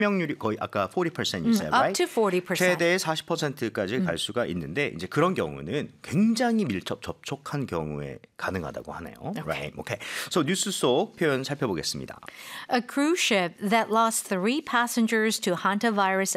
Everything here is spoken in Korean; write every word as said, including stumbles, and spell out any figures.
투명률이 거의 아까 forty percent you said, up right? to forty percent. 최대 forty percent까지 갈 수가 있는데 이제 그런 경우는 굉장히 밀접 접촉한 경우에 가능하다고 하네요. Right. Okay. So 뉴스 속 표현 살펴보겠습니다. A cruise ship that lost three passengers to hantavirus